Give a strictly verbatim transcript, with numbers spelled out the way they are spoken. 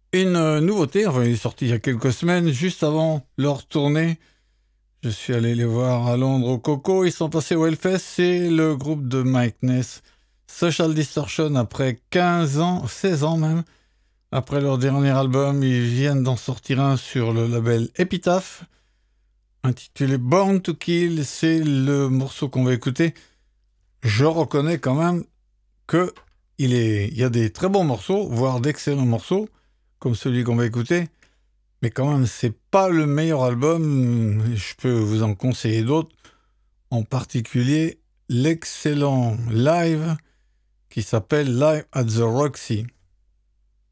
Une euh, nouveauté, enfin il est sorti il y a quelques semaines, juste avant leur tournée. Je suis allé les voir à Londres au Coco, ils sont passés au Hellfest, c'est le groupe de Mike Ness. Social Distortion, après quinze ans, seize ans même, après leur dernier album, ils viennent d'en sortir un sur le label Epitaph, intitulé Born to Kill, c'est le morceau qu'on va écouter. Je reconnais quand même que il, est, il y a des très bons morceaux, voire d'excellents morceaux, comme celui qu'on va écouter. Mais quand même, c'est pas le meilleur album. Je peux vous en conseiller d'autres, en particulier l'excellent live qui s'appelle Live at the Roxy.